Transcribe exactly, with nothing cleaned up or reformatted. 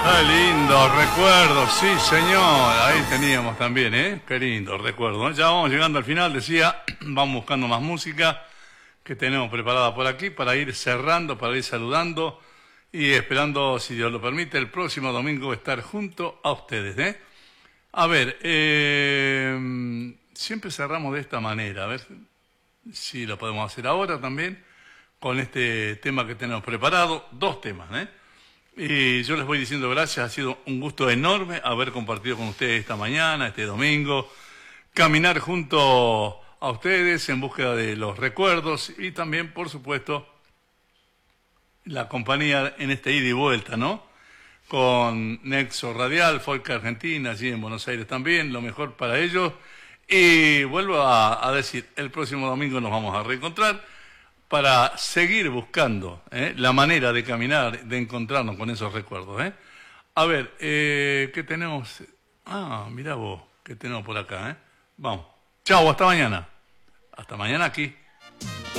Qué lindo recuerdo, sí señor, ahí teníamos también, ¿eh? Qué lindo recuerdo, ¿eh? Ya vamos llegando al final, decía, vamos buscando más música que tenemos preparada por aquí para ir cerrando, para ir saludando y esperando, si Dios lo permite, el próximo domingo estar junto a ustedes, ¿eh? A ver, eh, siempre cerramos de esta manera, a ver si lo podemos hacer ahora también, con este tema que tenemos preparado, dos temas, ¿eh? Y yo les voy diciendo gracias, ha sido un gusto enorme haber compartido con ustedes esta mañana, este domingo, caminar junto a ustedes en búsqueda de los recuerdos y también, por supuesto, la compañía en este ida y vuelta, ¿no? Con Nexo Radial, Folk Argentina, allí en Buenos Aires también, lo mejor para ellos. Y vuelvo a, a decir, el próximo domingo nos vamos a reencontrar para seguir buscando ¿eh? la manera de caminar, de encontrarnos con esos recuerdos. ¿eh? A ver, eh, ¿qué tenemos? Ah, mirá vos, ¿qué tenemos por acá? ¿eh? Vamos. Chau, hasta mañana. Hasta mañana aquí.